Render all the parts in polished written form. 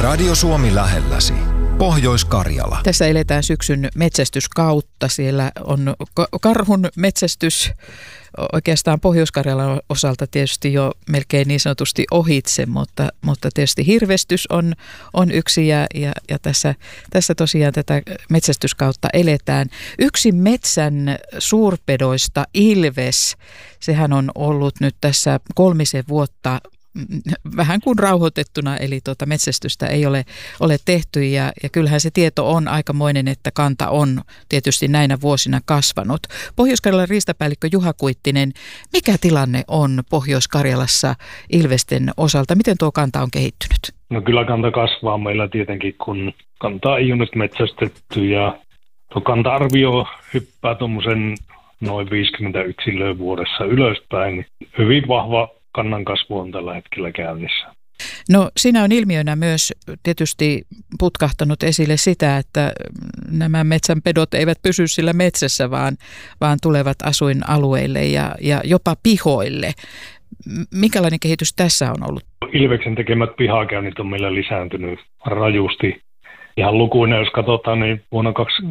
Radio Suomi lähelläsi. Pohjois-Karjala. Tässä eletään syksyn metsästyskautta. Siellä on karhun metsästys oikeastaan Pohjois-Karjalan osalta tietysti jo melkein niin sanotusti ohitse, mutta tietysti hirvestys on yksi ja tässä tosiaan tätä metsästyskautta eletään. Yksi metsän suurpedoista, ilves, sehän on ollut nyt tässä 3 vuotta vähän kuin rauhoitettuna, eli metsästystä ei ole tehty ja kyllähän se tieto on aikamoinen, että kanta on tietysti näinä vuosina kasvanut. Pohjois-Karjalan riistapäällikkö Juha Kuittinen, mikä tilanne on Pohjois-Karjalassa ilvesten osalta? Miten tuo kanta on kehittynyt? No kyllä kanta kasvaa meillä tietenkin, kun kantaa ei ole nyt metsästetty ja tuo kanta-arvio hyppää tuommoisen noin 50 yksilöä vuodessa ylöspäin. Hyvin vahva kannan kasvu on tällä hetkellä käynnissä. No siinä on ilmiönä myös tietysti putkahtanut esille sitä, että nämä metsänpedot eivät pysy sillä metsässä, vaan tulevat asuinalueille ja jopa pihoille. Minkälainen kehitys tässä on ollut? Ilveksen tekemät pihakäynnit on meillä lisääntynyt rajusti. Ihan lukuina, jos katsotaan, niin vuonna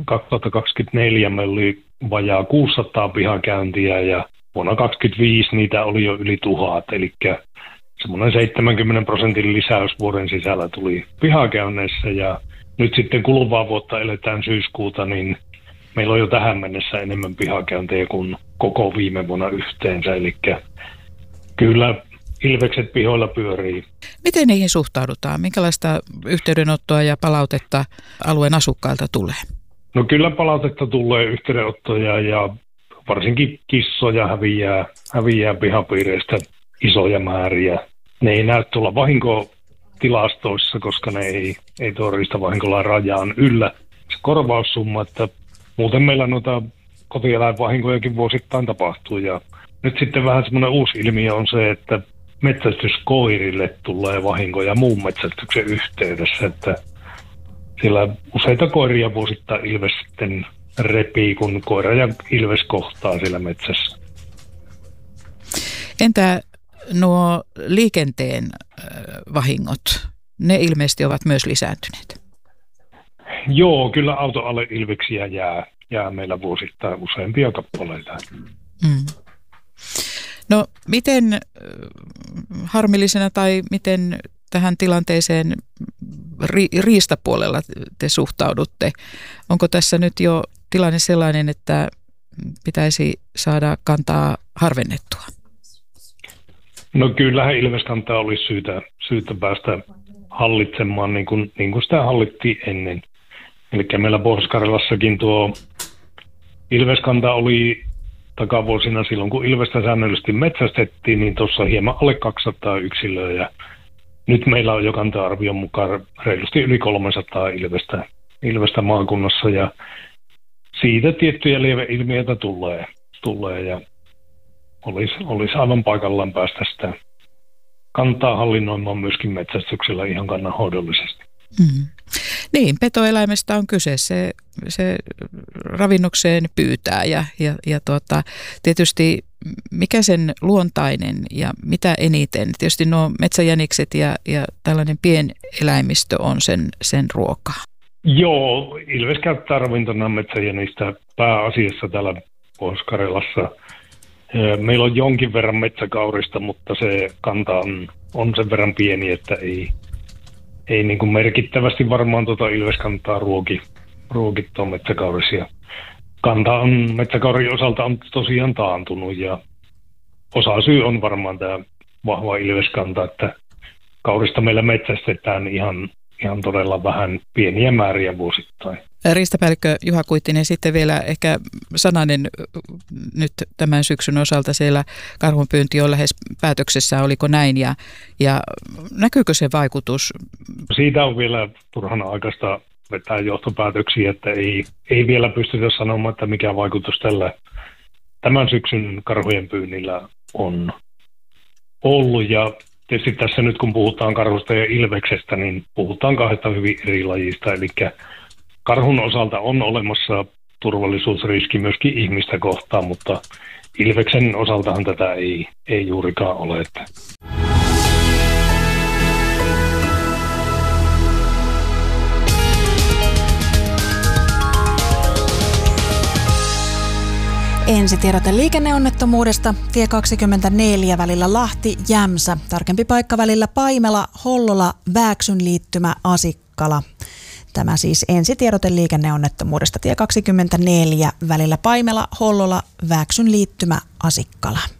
2024 meillä oli vajaa 600 pihakäyntiä ja vuonna 2025 niitä oli jo yli 1000, eli semmoinen 70% lisäys vuoden sisällä tuli pihakäynneissä ja nyt sitten kuluvaa vuotta eletään syyskuuta, niin meillä on jo tähän mennessä enemmän pihakäyntejä kuin koko viime vuonna yhteensä, eli kyllä ilvekset pihoilla pyörii. Miten niihin suhtaudutaan? Minkälaista yhteydenottoa ja palautetta alueen asukkailta tulee? No kyllä palautetta tulee, yhteydenottoja ja varsinkin kissoja häviää pihapiireistä isoja määriä. Ne ei näy tuolla vahinkotilastoissa, koska ne ei tuo riistavahinkolain rajaan yllä se korvaussumma, että muuten meillä noita kotieläinvahinkojakin vuosittain tapahtuu. Ja nyt sitten vähän semmoinen uusi ilmiö on se, että metsästyskoirille tulee vahinkoja muun metsästyksen yhteydessä, että siellä useita koiria vuosittain ilves sitten repii, kun koira ja ilves kohtaa siellä metsässä. Entä nuo liikenteen vahingot? Ne ilmeisesti ovat myös lisääntyneet. Joo, kyllä autoalle ilveksiä jää meillä vuosittain useampia kappaleita. No miten harmillisena tai miten tähän tilanteeseen riistapuolella te suhtaudutte? Onko tässä nyt jo tilanne sellainen, että pitäisi saada kantaa harvennettua? No kyllähän ilveskantaa olisi syytä päästä hallitsemaan niin kuin sitä hallittiin ennen. Eli meillä Pohjois-Karjalassakin tuo ilveskanta oli takavuosina silloin, kun ilvestä säännöllisesti metsästettiin, niin tuossa hieman alle 200 yksilöä. Ja nyt meillä on jo kanta-arvion mukaan reilusti yli 300 ilvestä maakunnassa ja siitä tiettyjä lieveilmiöitä tulee ja olisi aivan paikallaan päästä sitä kantaa hallinnoimaan myöskin metsästyksellä ihan kannanhoidollisesti. Niin, petoeläimestä on kyse. Se ravinnokseen pyytää ja tietysti mikä sen luontainen ja mitä eniten. Tietysti nuo metsäjänikset ja tällainen pieneläimistö on sen ruokaa. Joo, ilves käyttää ravintona metsäjänistä pääasiassa täällä Pohjois-Karjalassa. Meillä on jonkin verran metsäkaurista, mutta se kanta on sen verran pieni, että ei niin kuin merkittävästi varmaan ilveskantaa ruoki tuon metsäkaurisia. Kanta on metsäkaurin osalta on tosiaan taantunut ja osa syy on varmaan tämä vahva ilveskanta, että kaurista meillä metsästetään ihan todella vähän pieniä määriä vuosittain. Riistapäällikkö Juha Kuittinen, sitten vielä ehkä sananen nyt tämän syksyn osalta. Siellä karhunpyynti on lähes päätöksessä, oliko näin, ja näkyykö se vaikutus? Siitä on vielä turhana aikaista vetää johtopäätöksiä, että ei vielä pystytä sanomaan, että mikä vaikutus tämän syksyn karhujen pyynnillä on ollut. Ja tietysti tässä nyt kun puhutaan karhusta ja ilveksestä, niin puhutaan 2 hyvin eri lajista, eli karhun osalta on olemassa turvallisuusriski myöskin ihmistä kohtaan, mutta ilveksen osaltahan tätä ei juurikaan ole. Ensitiedote liikenneonnettomuudesta. Tie 24 välillä Lahti-Jämsä. Tarkempi paikka välillä Paimela-Hollola, Vääksyn liittymä Asikkala. Tämä siis ensitiedote liikenneonnettomuudesta. Tie 24 välillä Paimela-Hollola, Vääksyn liittymä Asikkala.